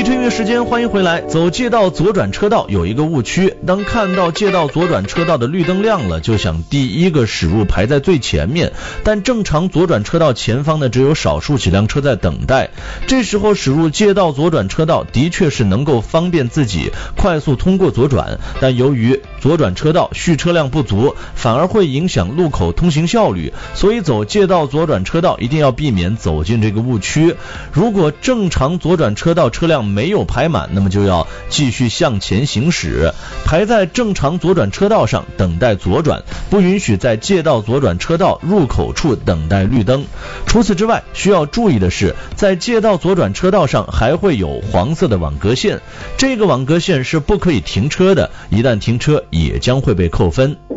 晨乐时间，欢迎回来。走借道左转车道有一个误区，当看到借道左转车道的绿灯亮了，就想第一个驶入排在最前面，但正常左转车道前方呢只有少数几辆车在等待。这时候驶入借道左转车道的确是能够方便自己快速通过左转，但由于左转车道蓄车辆不足，反而会影响路口通行效率，所以走借道左转车道一定要避免走进这个误区。如果正常左转车道车辆没有排满，那么就要继续向前行驶，排在正常左转车道上等待左转，不允许在借道左转车道入口处等待绿灯。除此之外，需要注意的是，在借道左转车道上还会有黄色的网格线，这个网格线是不可以停车的，一旦停车也将会被扣分。